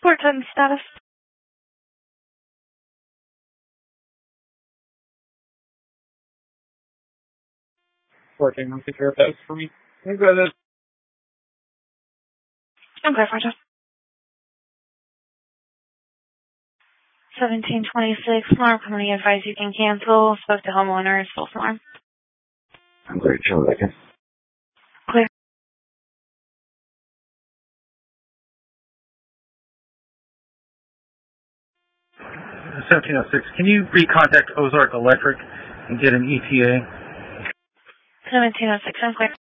Part-time status. 14, I'll take care of those for me. You got it. Okay, Roger. 1726, Alarm Company advise you can cancel. Spoke to homeowners, false alarm. I'm great, chill again. Clear. 1706, can you recontact Ozark Electric and get an ETA? 1706, I'm clear.